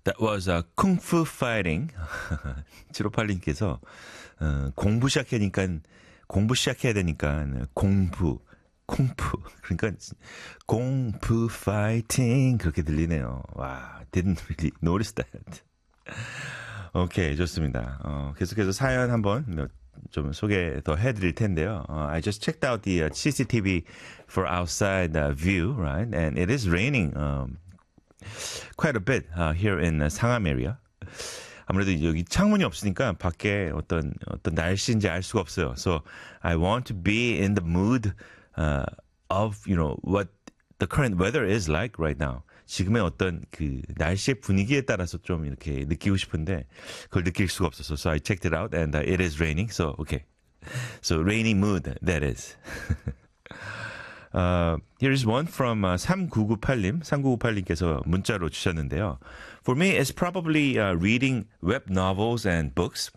That was Kung Fu Fighting. 7582님께서 공부 시작해야 되니까 공부, 콩푸. 그러니까 공부 파이팅 그렇게 들리네요. 와, didn't really notice that. 오케이, 좋습니다. 계속해서 사연 한번 좀 소개 더 해드릴 텐데요. I just checked out the CCTV for outside view, right? And it is raining quite a bit here in 상암 area. 아무래도 여기 창문이 없으니까 밖에 어떤 날씨인지 알 수가 없어요. So I want to be in the mood of, what the current weather is like right now. 지금의 어떤 그 날씨의 분위기에 따라서 좀 이렇게 느끼고 싶은데 그걸 느낄 수가 없어서 So I checked it out and it is raining. So okay. So rainy mood, that is. Here's one from 3998님. 3998님께서 문자로 주셨는데요. For me, it's probably reading web novels and books.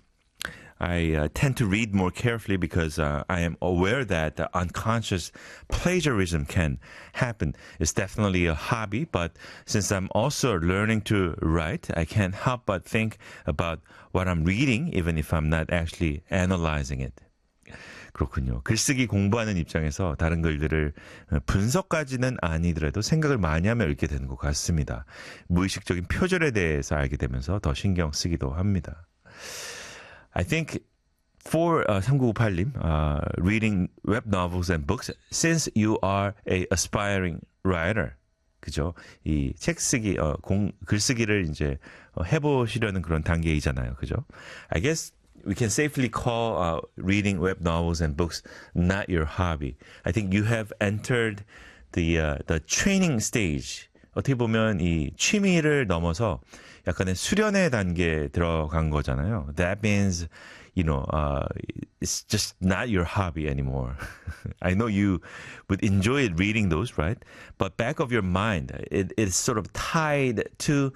I tend to read more carefully because I am aware that unconscious plagiarism can happen. It's definitely a hobby, but since I'm also learning to write, I can't help but think about what I'm reading, even if I'm not actually analyzing it. 그렇군요. 글쓰기 공부하는 입장에서 다른 글들을 분석까지는 아니더라도 생각을 많이 하며 읽게 되는 것 같습니다. 무의식적인 표절에 대해서 알게 되면서 더 신경 쓰기도 합니다. I think for 3998님, reading web novels and books, since you are a aspiring writer, 그죠? 이 책 쓰기, 글쓰기를 이제 해보시려는 그런 단계이잖아요, 그죠? I guess we can safely call reading web novels and books not your hobby. I think you have entered the training stage. 어떻게 보면 이 취미를 넘어서 약간의 수련의 단계에 들어간 거잖아요. That means, it's just not your hobby anymore. I know you would enjoy reading those, right? But back of your mind, it is sort of tied to,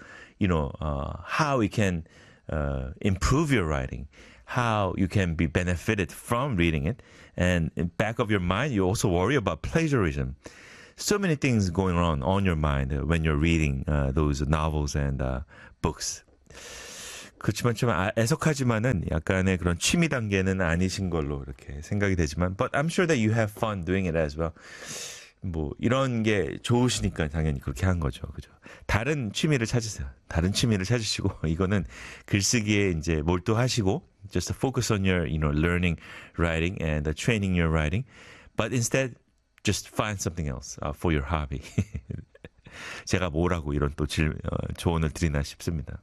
how you can improve your writing, how you can be benefited from reading it. And in back of your mind, you also worry about plagiarism. So many things going on your mind when you're reading those novels and books. 그렇지만 좀 애석하지만은 약간의 그런 취미 단계는 아니신 걸로 이렇게 생각이 되지만, but I'm sure that you have fun doing it as well. 뭐 이런 게 좋으시니까 당연히 그렇게 한 거죠, 그죠? 다른 취미를 찾으세요. 다른 취미를 찾으시고 이거는 글쓰기에 이제 몰두하시고, just focus on your, learning, writing, and training your writing. But instead, just find something else for your hobby. 제가 뭐라고 이런 또 조언을 드리나 싶습니다.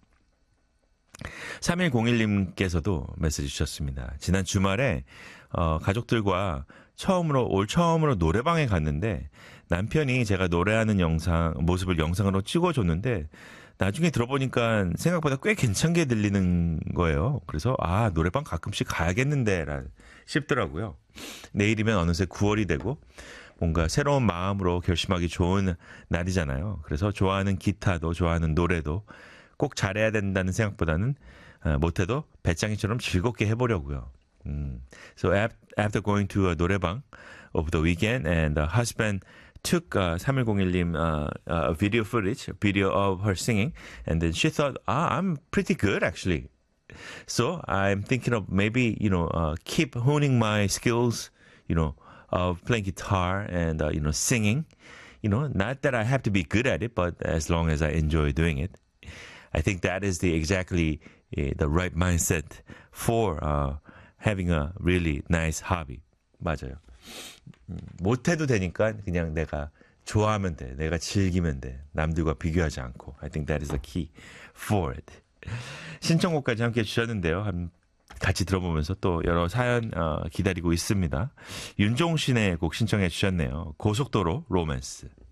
3101님께서도 메시지 주셨습니다. 지난 주말에 가족들과 올 처음으로 노래방에 갔는데 남편이 제가 노래하는 모습을 영상으로 찍어줬는데 나중에 들어보니까 생각보다 꽤 괜찮게 들리는 거예요. 그래서 노래방 가끔씩 가야겠는데 싶더라고요. 내일이면 어느새 9월이 되고 뭔가 새로운 마음으로 결심하기 좋은 날이잖아요. 그래서 좋아하는 기타도 좋아하는 노래도 꼭 잘해야 된다는 생각보다는 못해도 배짱이처럼 즐겁게 해보려고요. So after going to a 노래방 over the weekend and the husband took 3101님 a video footage, a video of her singing, and then she thought, I'm pretty good actually. So I'm thinking of maybe, keep honing my skills, of playing guitar and, singing. Not that I have to be good at it, but as long as I enjoy doing it. I think that is exactly the right mindset for having a really nice hobby. 맞아요. 못해도 되니까 그냥 내가 좋아하면 돼. 내가 즐기면 돼. 남들과 비교하지 않고. I think that is the key for it. 신청곡까지 함께 주셨는데요. 같이 들어보면서 또 여러 사연 기다리고 있습니다. 윤종신의 곡 신청해 주셨네요. 고속도로 로맨스.